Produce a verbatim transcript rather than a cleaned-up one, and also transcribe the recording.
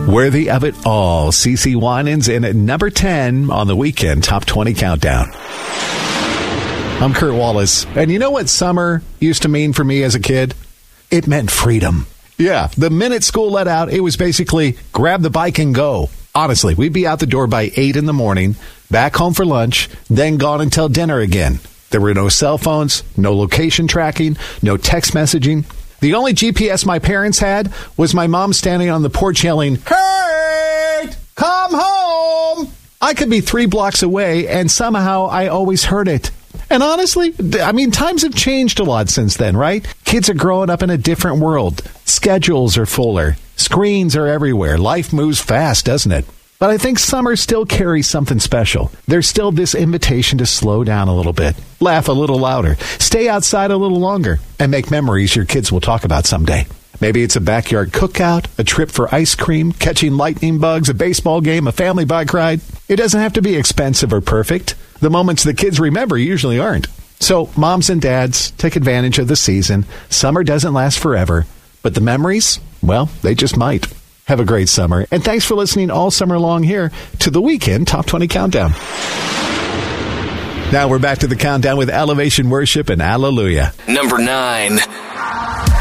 Worthy of it all. CeCe Winans in at number ten on the Weekend Top twenty Countdown. I'm Kurt Wallace. And you know what summer used to mean for me as a kid? It meant freedom. Yeah, the minute school let out, it was basically grab the bike and go. Honestly, we'd be out the door by eight in the morning, back home for lunch, then gone until dinner again. There were no cell phones, no location tracking, no text messaging. The only G P S my parents had was my mom standing on the porch yelling, "Kurt, come home!" I could be three blocks away, and somehow I always heard it. And honestly, I mean, times have changed a lot since then, right? Kids are growing up in a different world. Schedules are fuller. Screens are everywhere. Life moves fast, doesn't it? But I think summer still carries something special. There's still this invitation to slow down a little bit, laugh a little louder, stay outside a little longer, and make memories your kids will talk about someday. Maybe it's a backyard cookout, a trip for ice cream, catching lightning bugs, a baseball game, a family bike ride. It doesn't have to be expensive or perfect. The moments the kids remember usually aren't. So moms and dads, take advantage of the season. Summer doesn't last forever, but the memories, well, they just might. Have a great summer, and thanks for listening all summer long here to the Weekend Top twenty Countdown. Now we're back to the countdown with Elevation Worship and Hallelujah. Number nine.